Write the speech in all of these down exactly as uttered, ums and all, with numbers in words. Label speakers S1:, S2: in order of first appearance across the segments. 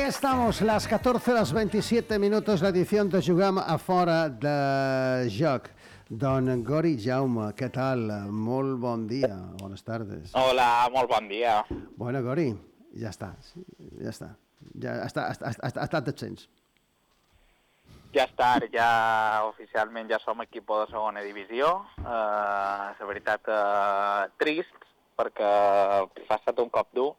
S1: estamos, las catorze horas veintisiete minutos, l'edició de Juguem a Fora de Joc. Don Gori Jaume, què tal? Molt bon dia, bones tardes.
S2: Hola, molt bon dia.
S1: Bueno, Gori, ja està, ja està. Ja està, està, està, està, està et sents.
S2: Ja està, ja oficialment ja som equip de segona divisió. Uh, la veritat, uh, trist, perquè ha estat un cop dur,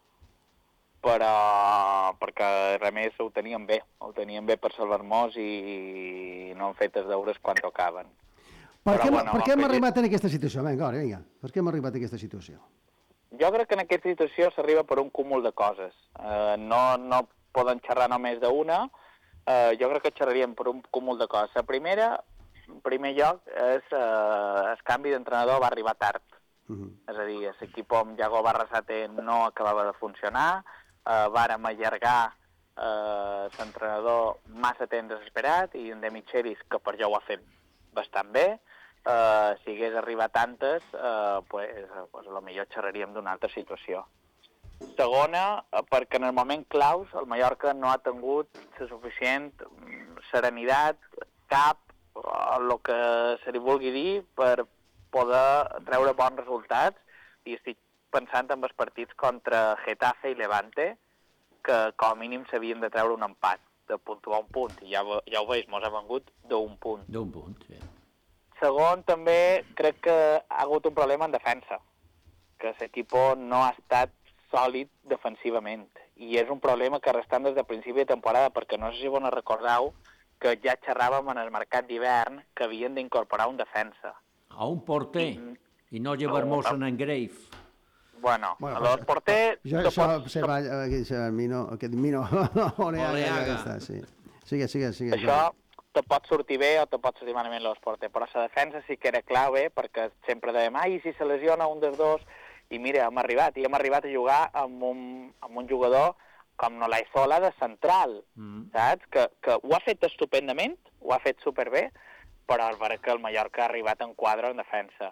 S2: però perquè res més ho teníem bé, ho teníem bé per salvar-nos i no han fet els deures quan tocaven.
S1: Per què, bueno, per què hem arribat en aquesta situació? Vinga, vinga, per què hem arribat en aquesta situació?
S2: Jo crec que en aquesta situació s'arriba per un cúmul de coses. Uh, no, no poden xerrar només d'una, uh, jo crec que xerraríem per un cúmul de coses. La primera, en primer lloc, és uh, el canvi d'entrenador va arribar tard. Uh-huh. És a dir, l'equip amb Iago Barrasate no acabava de funcionar, uh, vàrem allargar uh, l'entrenador massa temps desesperat i en De Michelis, que per jo ho ha fet bastant bé. Uh, si hagués arribat antes, uh, pues, pues, potser xerraríem d'una altra situació. Segona, perquè en el moment claus el Mallorca no ha tingut la suficient serenitat, cap, el que se li vulgui dir, per poder treure bons resultats, i estic pensant en els partits contra Getafe i Levante, que com a mínim s'havien de treure un empat, de puntuar un punt, i ja, ja ho veus, mos ha vengut d'un punt.
S3: D'un punt, sí.
S2: Segon, també crec que ha hagut un problema en defensa, que l'equip no ha estat sòlid defensivament, i és un problema que restant des del principi de temporada, perquè no sé si vos no recordeu que ja xerràvem en el mercat d'hivern que havien d'incorporar un defensa.
S3: A un porter, I, i no llevar-nos en engrave.
S2: Bueno, bueno el porter...
S1: Jo, això pot... se va, aquest Mino, aquest Mino, Oleaga, sí. Sigue, sigue, sigue.
S2: Això te pot sortir bé o te pot sortir malament l'Esporte, però la defensa sí que era clau, eh, perquè sempre dèiem, ai, si se lesiona un dels dos, i mira, hem arribat, i hem arribat a jugar amb un, amb un jugador com Nolai Zola de central, mm. saps? Que, que ho ha fet estupendament, ho ha fet superbé, però és vera que el Mallorca ha arribat en quadre en defensa.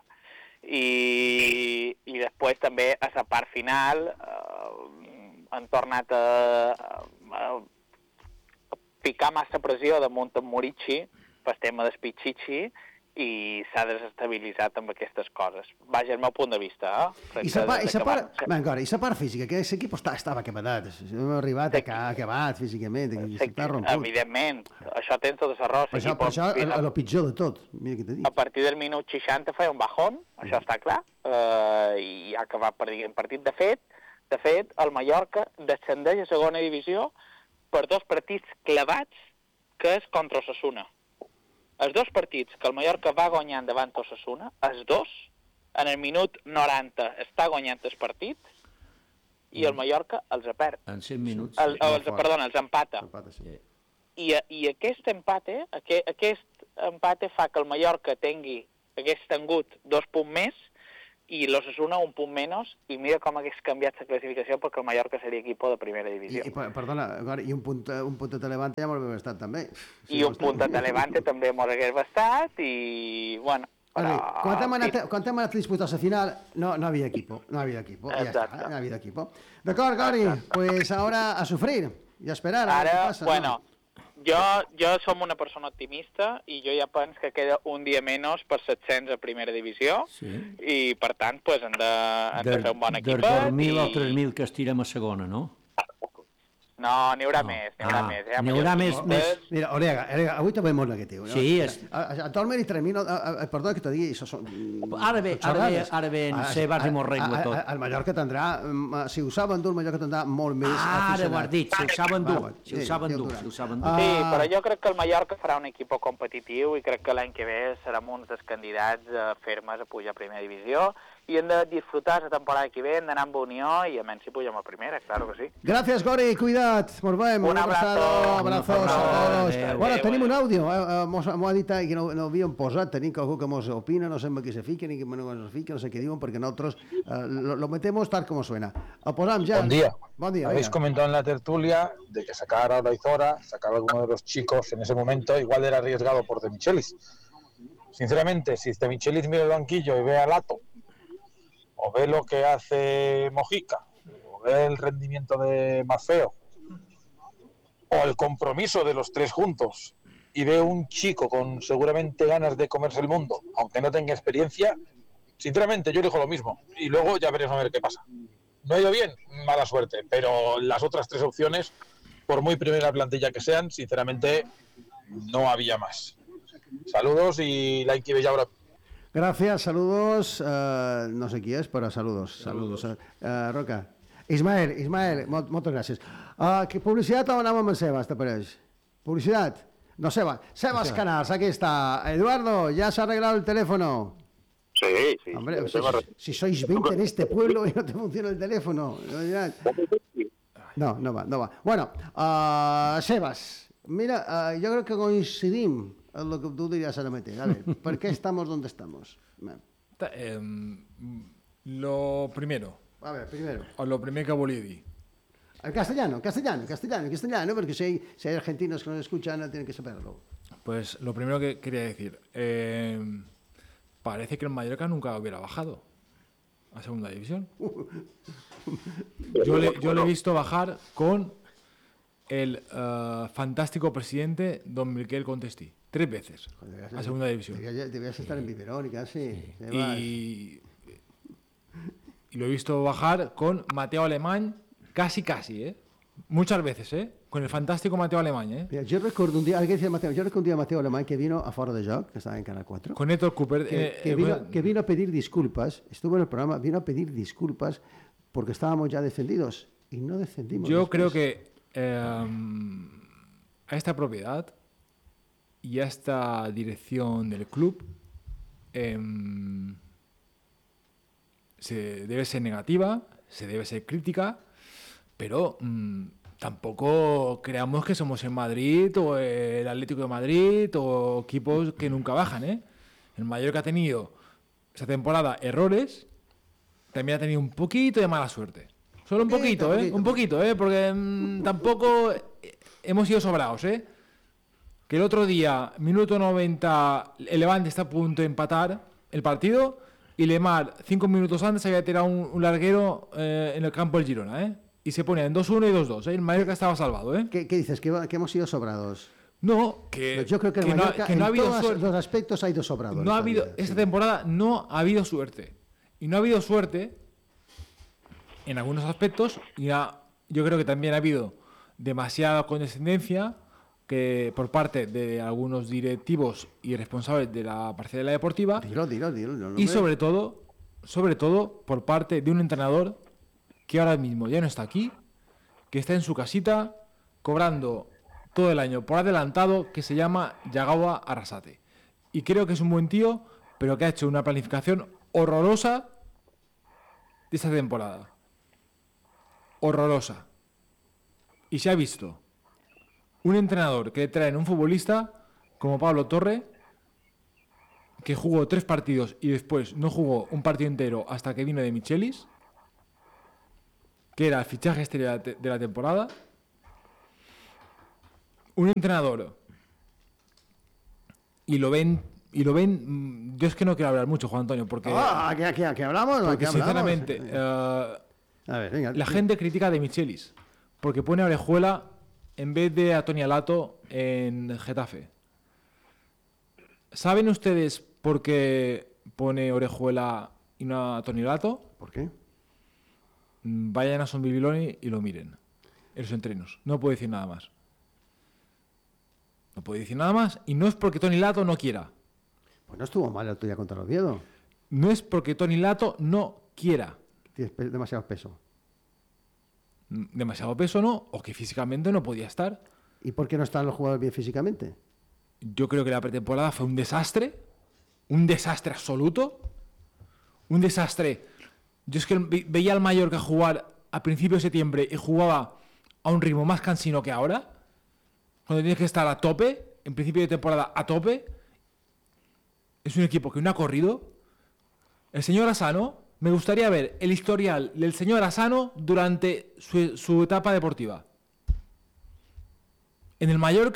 S2: I, i després també a la part final eh, han tornat a, a, a picar massa pressió damunt en Murici pel tema del Pichichi i s'ha desestabilitzat amb aquestes coses. Vaja, el meu punt de vista. Eh?
S1: I la part, part, van, i part física, que l'equip estava acabat, hem arribat a acabat físicament, està romput.
S2: Evidentment, això tens tota la raó.
S1: Per això, per això a lo pitjor de tot. Mira què t'he dit.
S2: A partir del minut seixanta feia un bajón, això està clar, eh, i ha acabat perdent partit. De fet, de fet, el Mallorca descendeix a segona divisió per dos partits clavats que és contra Osasuna. Els dos partits que el Mallorca va guanyant davant Osasuna, els dos, en el minut noranta està guanyant el partit i el Mallorca els perd.
S3: En cent minuts.
S2: El, els, perdona, els empata.
S1: empata sí.
S2: I, I aquest empate, aquest, aquest empate fa que el Mallorca tingui, hagués tingut dos punts més i l'Osasuna un punt menys, i mira com hagués canviat la classificació perquè el Mallorca seria equip de primera divisió.
S1: I, i perdona, i un punt, un punt de Levante ja m'ho hagués bastat també.
S2: Sí, I un punt de Levante també m'ho hagués bastat i, bueno...
S1: Però... Quan hem anat, quan hem anat a disputar la final, no, no havia equipo, no havia equipo, ja està, no havia equipo. D'acord, Gori, pues ahora a sufrir i a esperar a
S2: Ara,
S1: què passa.
S2: Bueno,
S1: no?
S2: Jo, jo som una persona optimista i jo ja penso que queda un dia menys per set-cents a primera divisió sí. I per tant pues, hem, de, hem de, de fer un bon equip.
S3: De dos mil i... o tres mil que estirem a segona, no?
S2: No, n'hi haurà no. més, n'hi haurà
S3: ah,
S2: més. Eh?
S3: N'hi haurà més, més...
S1: Mira, Oleaga, avui també molt negatiu. No?
S3: Sí, és...
S1: Actualment i tres mil, perdona que te digui, això són...
S3: Ara bé, ara bé, ara bé, en sé, vas i m'ho arreglo tot.
S1: El Mallorca tindrà, si ho saben dur, el Mallorca tindrà molt més aficionat.
S3: Ara ho has dit, si ho saben dur, si ho saben dur, si ho saben dur.
S2: Sí, però jo crec que el Mallorca farà un equip competitiu i crec que l'any que ve serem uns dels candidats fermes a pujar a primera divisió i hem de disfrutar la temporada que ve, hem d'anar amb unió i a menys si pugem a primera, claro que sí.
S1: Gràcies, Gori, cuida't, nos vemos.
S2: Un abrazo.
S1: Abrazos a todos. Bueno, tenim un àudio, m'ho ha dit que no havíem posat, tenim qualcú que mos opina, no sembla que se fiquen ni que no se fiquen, no sé què diuen, perquè nosaltres lo metemos tal como suena. Lo posam ya.
S4: Buen día.
S1: Buen día.
S4: Habéis comentado en la tertulia de que sacar a Olaizora, sacar a alguno de los chicos en ese momento, igual era arriesgado por De Michelis. Sinceramente, si De Michelis mira el banquillo y ve a Lato, o ve lo que hace Mojica, o ve el rendimiento de Maffeo, o el compromiso de los tres juntos y veo un chico con seguramente ganas de comerse el mundo, aunque no tenga experiencia, sinceramente yo elijo lo mismo y luego ya veremos a ver qué pasa. No ha ido bien, mala suerte, pero las otras tres opciones, por muy primera plantilla que sean, sinceramente no había más. Saludos y like y bella hora.
S1: Gracias, saludos. Uh, no sé qui és, però saludos. Saludos. Uh, uh, Roca. Ismael, Ismael, molt, moltes gràcies. Uh, que publicitat o anem amb en Sebas, t'apareix? Publicitat? No, Sebas. Sebas Canals, aquí está. Eduardo, ¿ya se ha arreglado el teléfono?
S5: Sí, sí.
S1: Hombre, si, si sois veinte en este pueblo y no te funciona el teléfono. No, no va, no va. Bueno, uh, Sebas, mira, uh, yo creo que coincidim en lo que tú dirías ara mateix. A ver, ¿por qué estamos donde estamos?
S6: Eh, lo primero.
S1: A ver, primero.
S6: O lo primero que volia dir.
S1: En castellano, castellano, castellano, castellano, porque si hay, si hay argentinos que nos escuchan, tienen que saberlo.
S6: Pues lo primero que quería decir, eh, parece que el Mallorca nunca hubiera bajado a segunda división. Yo le, yo le he visto bajar con el uh, fantástico presidente don Miquel Contestí, tres veces a segunda división.
S1: Debías estar en biberón y casi.
S6: Y, y lo he visto bajar con Mateo Alemán, casi casi, ¿eh? Muchas veces, ¿eh? Con el fantástico Mateo Alemán, ¿eh?
S1: Mira, yo recuerdo un día, alguien decía Mateo, yo recuerdo un día a Mateo Alemán que vino a Foro de Joc, que estaba en Canal cuatro.
S6: Con Héctor Cooper.
S1: Que,
S6: eh,
S1: que,
S6: eh,
S1: vino,
S6: bueno,
S1: que vino a pedir disculpas, estuvo en el programa, vino a pedir disculpas porque estábamos ya defendidos y no defendimos.
S6: Yo
S1: después.
S6: creo que eh, a esta propiedad y a esta dirección del club eh, se debe ser negativa, se debe ser crítica, pero mmm, tampoco creamos que somos el Madrid o el Atlético de Madrid o equipos que nunca bajan, ¿eh? El Mallorca ha tenido esta temporada errores, también ha tenido un poquito de mala suerte. Solo un poquito, ¿eh? Un poquito, ¿eh? Porque mmm, tampoco hemos sido sobrados, ¿eh? Que el otro día, minuto noventa, el Levante está a punto de empatar el partido y Lemar, cinco minutos antes, había tirado un, un larguero eh, en el campo del Girona, ¿eh? Y se ponía en dos uno y dos dos, ¿eh? El Mallorca estaba salvado, ¿eh?
S1: ¿Qué, qué dices? ¿Que, ¿Que hemos sido sobrados?
S6: No, que,
S1: Pues yo creo que, el
S6: que,
S1: Mallorca,
S6: no, que no ha
S1: en
S6: habido
S1: todos
S6: suerte.
S1: los aspectos ha ido sobrado.
S6: No ha habido,
S1: vida,
S6: esta
S1: sí.
S6: temporada no ha habido suerte. Y no ha habido suerte en algunos aspectos. Y ha, yo creo que también ha habido demasiada condescendencia que por parte de algunos directivos y responsables de la parcela deportiva.
S1: Dilo, dilo, dilo. No, no
S6: Y
S1: me-
S6: sobre todo, sobre todo por parte de un entrenador que ahora mismo ya no está aquí, que está en su casita cobrando todo el año por adelantado, que se llama Yagawa Arrasate. Y creo que es un buen tío, pero que ha hecho una planificación horrorosa de esta temporada. Horrorosa. Y se ha visto un entrenador que le traen un futbolista como Pablo Torre, que jugó tres partidos y después no jugó un partido entero hasta que vino de Michelis, que era el fichaje estrella de la te- de la temporada. Un entrenador y lo ven y lo ven mm, yo es que no quiero hablar mucho, Juan Antonio, porque,
S1: Ah, ¿qué, qué, qué hablamos?
S6: porque
S1: ¿Qué hablamos?
S6: sinceramente eh,
S1: A ver, venga.
S6: la gente critica de Michelis porque pone a Orejuela en vez de a Tony Alato en Getafe. ¿Saben ustedes por qué pone Orejuela y no a Tony Alato?
S1: ¿Por qué?
S6: Mm, Vayan a Son Bibiloni y lo miren en los entrenos. No puedo decir nada más. No puedo decir nada más. Y no es porque Tony Lato no quiera.
S1: Pues no estuvo mal el otro día contra el Oviedo.
S6: No es porque Tony Lato no quiera.
S1: Tienes pe- demasiado peso.
S6: Mm, Demasiado peso no, o que físicamente no podía estar.
S1: ¿Y por qué no están los jugadores bien físicamente?
S6: Yo creo que la pretemporada fue un desastre. Un desastre absoluto. Un desastre. Yo es que ve- veía al Mallorca jugar a principios de septiembre y jugaba a un ritmo más cansino que ahora. Cuando tienes que estar a tope, en principio de temporada a tope. Es un equipo que no ha corrido. El señor Asano, me gustaría ver el historial del señor Asano durante su, su etapa deportiva. En el Mallorca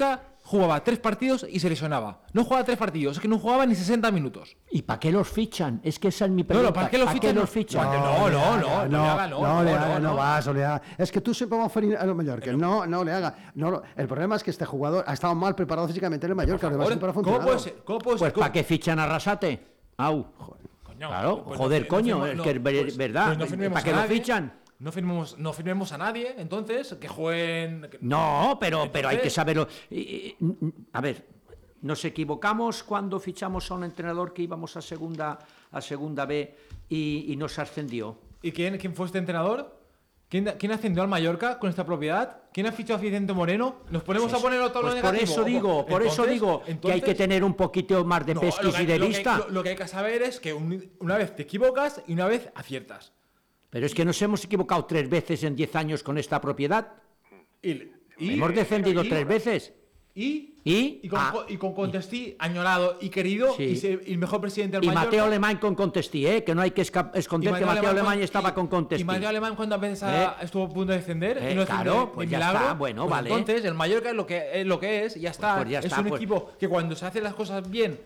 S6: jugaba tres partidos y se lesionaba. No jugaba tres partidos, es que no jugaba ni sesenta minutos.
S3: ¿Y para qué los fichan? Es que esa es mi
S6: No,
S3: pregunta.
S6: no, ¿para qué los fichan?
S3: los fichan?
S6: No, no, no, no,
S1: no,
S6: le haga, no,
S1: no, le
S6: no,
S1: haga,
S6: no,
S1: no
S6: no.
S1: vas, no le haga. Es que tú siempre vas a oferir a los Mallorca. No, no le haga. No, lo- el problema es que este jugador ha estado mal preparado físicamente en el Mallorca.
S6: Por
S1: Además,
S6: favor,
S1: siempre ha
S6: ¿Cómo
S1: funcionado.
S6: puede ser? ¿Cómo puede
S3: Pues
S6: ser? ¿Cómo-
S3: ¿para qué fichan a Arrasate? Au.
S6: Coño,
S3: Claro,
S6: pues
S3: joder,
S6: no fi-
S3: coño,
S6: no
S3: es
S6: firmo-
S3: que es ver-
S6: pues-
S3: verdad.
S6: pues no firmemos
S3: ¿Para qué
S6: a
S3: lo
S6: nadie,
S3: fichan?
S6: No firmemos, no firmemos a nadie, entonces, que jueguen... que-
S3: No, pero, pero hay que
S6: Entonces-
S3: saberlo. Y- y- A ver, nos equivocamos cuando fichamos a un entrenador que íbamos a segunda, a segunda B y, y nos ascendió.
S6: ¿Y quién, quién fue este entrenador? ¿Quién, ¿Quién ascendió al Mallorca con esta propiedad? ¿Quién ha fichado a Vicente Moreno? ¿Nos ponemos a ponerlo todo
S3: Pues
S6: lo
S3: por
S6: negativo?
S3: eso digo, por eso
S6: Entonces-
S3: digo que hay
S6: entonces-
S3: que tener un poquito más de
S6: No,
S3: pesquis
S6: lo que-
S3: y de
S6: lo que-
S3: vista.
S6: lo, lo que hay que saber es que un- una vez te equivocas y una vez aciertas.
S3: Pero es que nos hemos equivocado tres veces en diez años con esta propiedad.
S6: Y, y-
S3: Hemos descendido
S6: y-
S3: tres veces.
S6: Y,
S3: Y,
S6: y con,
S3: ah,
S6: y con Contestí añorado y querido
S3: Sí.
S6: y, se- y el mejor presidente del
S3: y
S6: Mallorca.
S3: Mateo Alemán con Contestí, ¿eh? Que no hay que esca-
S6: Y
S3: esconder que Mateo Alemán
S6: cuando-
S3: estaba
S6: y-
S3: con Contestí.
S6: Y Mateo Alemán cuántas veces ha-
S3: ¿Eh?
S6: estuvo a punto de descender
S3: Eh,
S6: y no
S3: claro,
S6: descendió
S3: pues
S6: de
S3: ya
S6: milagro.
S3: está, bueno,
S6: Pues
S3: vale.
S6: Entonces el Mallorca es lo que es lo que es, y ya está.
S3: Pues ya
S6: es
S3: está,
S6: un
S3: pues-
S6: equipo que cuando se hacen las cosas bien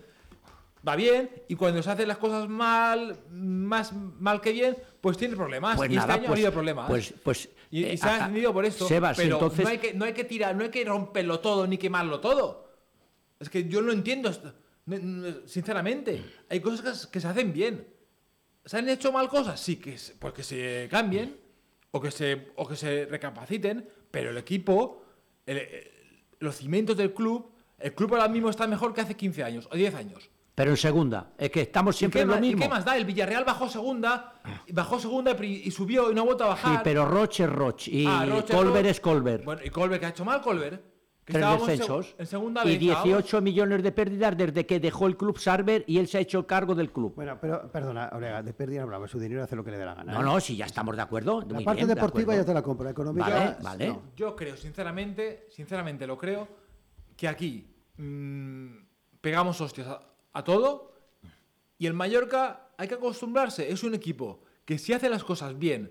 S6: va bien y cuando se hacen las cosas mal, más mal que bien, pues tiene problemas.
S3: Pues
S6: y
S3: nada,
S6: este año
S3: pues-
S6: ha habido problemas.
S3: pues- pues,
S6: y, y
S3: eh,
S6: se ha
S3: a-
S6: ascendido por esto.
S3: Sebas,
S6: pero
S3: entonces-
S6: no hay que no hay que tirar, no hay que romperlo todo ni quemarlo todo. Es que yo no entiendo esto. No- no- Sinceramente, hay cosas que, s- que se hacen bien. ¿Se han hecho mal cosas? Sí, que, s- pues que se cambien o que se, o que se recapaciten, pero el equipo, el- el- los cimientos del club, el club ahora mismo está mejor que hace quince años o diez años.
S3: Pero en segunda. Es que estamos
S6: ¿Y
S3: siempre
S6: qué,
S3: en lo
S6: más, y
S3: mismo.
S6: qué más da? El Villarreal bajó segunda, bajó segunda y, pri- y subió y no ha vuelto a
S3: Sí,
S6: bajar.
S3: pero Roche es Roche. Y
S6: Ah, Roche es
S3: Colbert
S6: Roche.
S3: es Colbert.
S6: Bueno, ¿y Colbert qué ha hecho mal, Colbert? Que
S3: Tres
S6: estábamos en seg-
S3: descensos.
S6: En segunda
S3: y
S6: vez. estábamos.
S3: dieciocho millones de pérdidas desde que dejó el club Sarver y él se ha hecho cargo del club.
S1: Bueno, pero perdona, Orega, de pérdida no hablamos. Su dinero hace lo que le dé la gana.
S3: No,
S1: ¿eh?
S3: no, si ya estamos de acuerdo.
S1: La
S3: muy
S1: parte
S3: bien, de
S1: deportiva
S3: acuerdo.
S1: ya te la compro. La económica.
S3: Vale, vale.
S1: no.
S6: Yo creo, sinceramente, sinceramente lo creo, que aquí mm, pegamos hostias a, a todo y el Mallorca hay que acostumbrarse. Es un equipo que si hace las cosas bien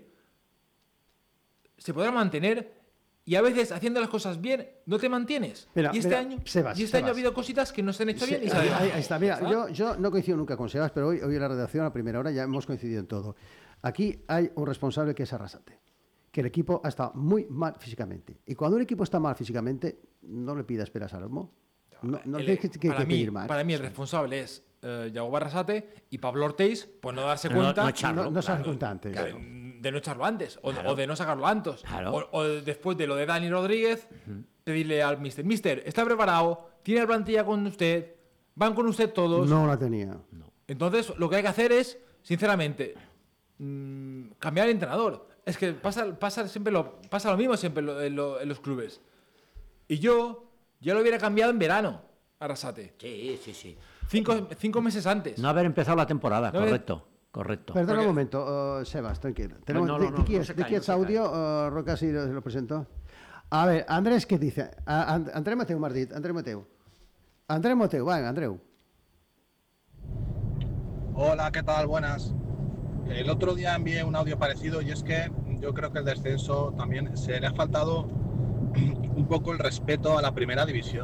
S6: se podrá mantener y a veces haciendo las cosas bien no te mantienes.
S1: Mira,
S6: y este
S1: mira,
S6: año,
S1: Sebas,
S6: y este año ha
S1: Sebas.
S6: habido cositas que no se han hecho
S1: Sí,
S6: bien y se
S1: ahí,
S6: han-
S1: ahí- ahí está. Mira,
S6: ¿sabes?
S1: yo, yo no coincido nunca con Sebas, pero hoy, hoy en la redacción a primera hora ya hemos coincidido en todo. Aquí hay un responsable que es Arrasate, que el equipo ha estado muy mal físicamente. Y cuando un equipo está mal físicamente, no le pidas peras al olmo. No, no
S6: El-
S1: le tienes que, que-
S6: para,
S1: que
S6: mí,
S1: pedir más.
S6: para mí el responsable es eh, Yago Barrasate y Pablo Ortiz, pues no darse
S3: No,
S6: cuenta
S3: no echarlo.
S1: no, no se
S3: claro.
S1: hace cuenta antes.
S6: de, de no echarlo antes o,
S3: Claro.
S6: o de no sacarlo antes.
S3: Claro.
S6: O, o después de lo de Dani Rodríguez, pedirle al mister, mister, está preparado, tiene la plantilla con usted, van con usted todos.
S1: No la tenía.
S6: Entonces lo que hay que hacer es, sinceramente, mm, cambiar el entrenador. Es que pasa, pasa, siempre lo, pasa lo mismo siempre en, lo- en lo- en los clubes. Y yo ya lo hubiera cambiado en verano, Arrasate.
S3: Sí, sí, sí.
S6: Cinco, cinco meses antes.
S3: No haber empezado la temporada,
S6: No haber-
S3: correcto. Correcto.
S1: Perdona
S6: Porque-
S1: un momento, uh, Sebas, tranquilo. Tenemos,
S3: no,
S1: de,
S3: no,
S1: de
S3: no,
S1: qui
S3: no
S1: es,
S3: se
S1: de
S3: cae,
S1: qui
S3: no
S1: es
S3: se
S1: audio? Uh, Roca, si lo, lo presentó. A ver, Andrés, què dice? A, And- André Mateu, m'has dit. André Mateu. André Mateu, venga, Andreu.
S5: Hola, ¿qué tal? Buenas. El otro día envié un audio parecido y es que yo creo que el descenso también se le ha faltado un poco el respeto a la primera división.